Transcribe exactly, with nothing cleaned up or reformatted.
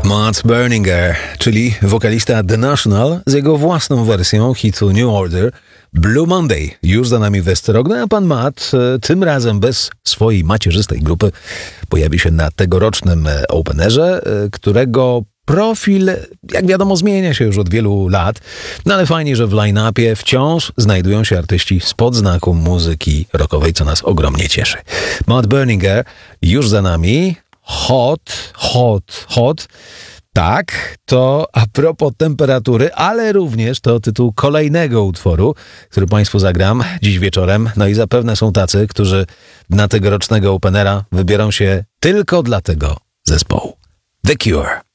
Matt Berninger, czyli wokalista The National, z jego własną wersją hitu New Order, Blue Monday. Już za nami Westerok, no a pan Matt, e, tym razem bez swojej macierzystej grupy, pojawi się na tegorocznym e, Openerze, e, którego profil, jak wiadomo, zmienia się już od wielu lat, no ale fajnie, że w line-upie wciąż znajdują się artyści spod znaku muzyki rockowej, co nas ogromnie cieszy. Matt Berninger już za nami. Hot, hot, hot. Tak, to a propos temperatury, ale również to tytuł kolejnego utworu, który Państwu zagram dziś wieczorem. No i zapewne są tacy, którzy na tegorocznego Openera wybiorą się tylko dla tego zespołu. The Cure.